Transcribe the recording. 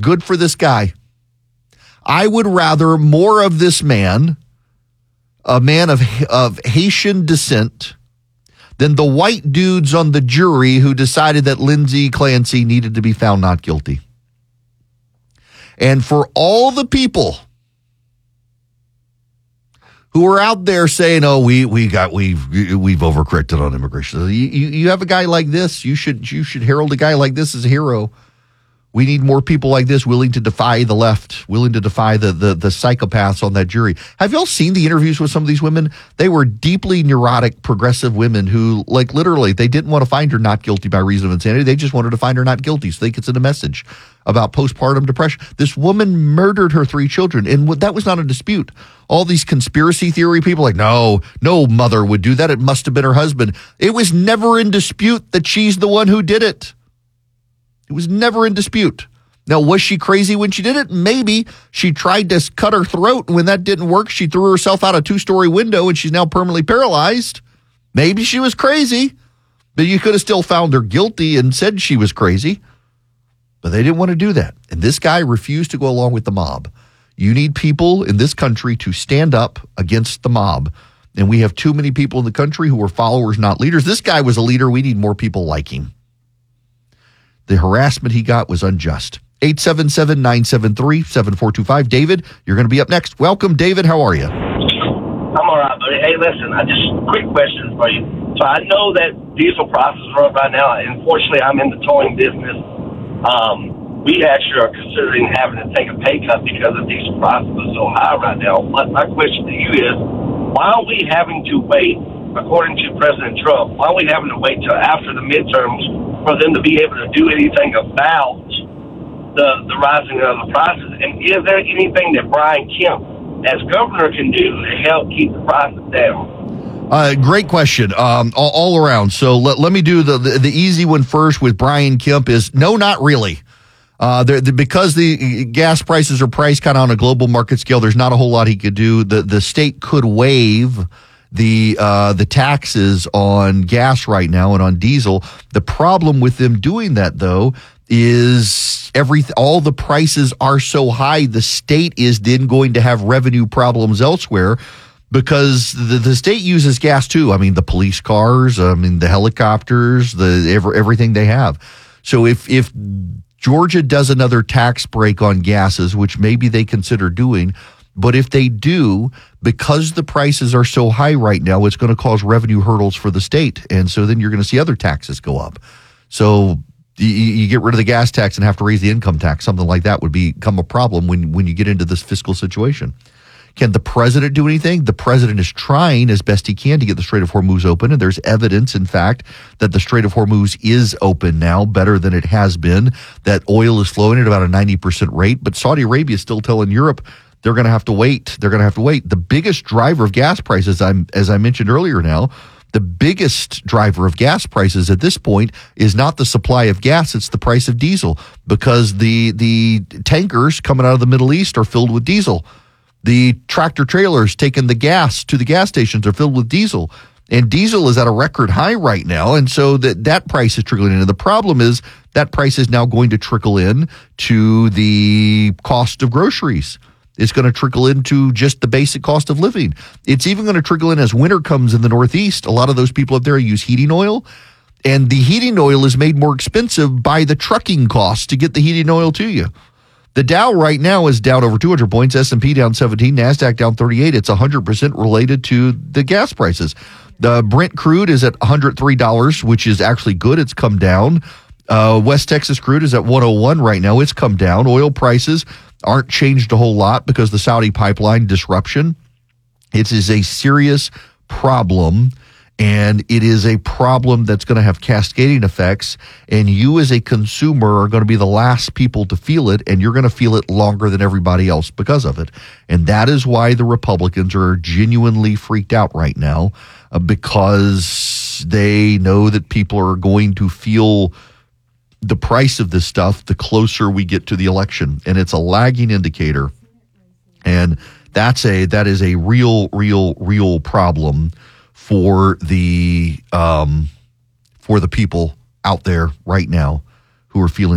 Good for this guy. I would rather more of this man, a man of Haitian descent, than the white dudes on the jury who decided that Lindsay Clancy needed to be found not guilty. And for all the people who are out there saying, "Oh, we've overcorrected on immigration," you have a guy like this. You should herald a guy like this as a hero. We need more people like this willing to defy the left, willing to defy the psychopaths on that jury. Have y'all seen the interviews with some of these women? They were deeply neurotic, progressive women who, like, literally, they didn't want to find her not guilty by reason of insanity. They just wanted to find her not guilty so they could send a message about postpartum depression. This woman murdered her 3 children, and that was not a dispute. All these conspiracy theory people like, no mother would do that. It must have been her husband. It was never in dispute that she's the one who did it. It was never in dispute. Now, was she crazy when she did it? Maybe. She tried to cut her throat, and when that didn't work, she threw herself out a 2-story window, and she's now permanently paralyzed. Maybe she was crazy, but you could have still found her guilty and said she was crazy. But they didn't want to do that. And this guy refused to go along with the mob. You need people in this country to stand up against the mob. And we have too many people in the country who are followers, not leaders. This guy was a leader. We need more people like him. The harassment he got was unjust. 877-973-7425. David, you're going to be up next. Welcome, David. How are you? I'm all right, buddy. Hey, listen, I just quick question for you. So I know that diesel prices are up right now. Unfortunately, I'm in the towing business. We actually are considering having to take a pay cut because the diesel prices are so high right now. My question to you is, why are we having to wait, according to President Trump, why are we having to wait till after the midterms for them to be able to do anything about the rising of the prices? And is there anything that Brian Kemp, as governor, can do to help keep the prices down? Great question. All around. So let me do the easy one first with Brian Kemp is no, not really. Because the gas prices are priced kind of on a global market scale, there's not a whole lot he could do. The state could waive the taxes on gas right now and on diesel. The problem with them doing that, though, is all the prices are so high, the state is then going to have revenue problems elsewhere because the state uses gas too. I mean, the police cars, the helicopters, everything they have. So if Georgia does another tax break on gases, which maybe they consider doing, but if they do, because the prices are so high right now, it's going to cause revenue hurdles for the state. And so then you're going to see other taxes go up. So you get rid of the gas tax and have to raise the income tax. Something like that would become a problem when you get into this fiscal situation. Can the president do anything? The president is trying as best he can to get the Strait of Hormuz open, and there's evidence, in fact, that the Strait of Hormuz is open now, better than it has been, that oil is flowing at about a 90% rate, but Saudi Arabia is still telling Europe they're going to have to wait. They're going to have to wait. The biggest driver of gas prices, as I mentioned earlier now, the biggest driver of gas prices at this point is not the supply of gas, it's the price of diesel, because the tankers coming out of the Middle East are filled with diesel. The tractor trailers taking the gas to the gas stations are filled with diesel. And diesel is at a record high right now. And so that price is trickling in. And the problem is that price is now going to trickle in to the cost of groceries. It's going to trickle into just the basic cost of living. It's even going to trickle in as winter comes in the Northeast. A lot of those people up there use heating oil. And the heating oil is made more expensive by the trucking costs to get the heating oil to you. The Dow right now is down over 200 points, S&P down 17, NASDAQ down 38. It's 100% related to the gas prices. The Brent crude is at $103, which is actually good. It's come down. West Texas crude is at 101 right now. It's come down. Oil prices aren't changed a whole lot because the Saudi pipeline disruption. It is a serious problem. And it is a problem that's going to have cascading effects, and you as a consumer are going to be the last people to feel it, and you're going to feel it longer than everybody else because of it. And that is why the Republicans are genuinely freaked out right now, because they know that people are going to feel the price of this stuff the closer we get to the election. And it's a lagging indicator. And that is a real problem for the people out there right now who are feeling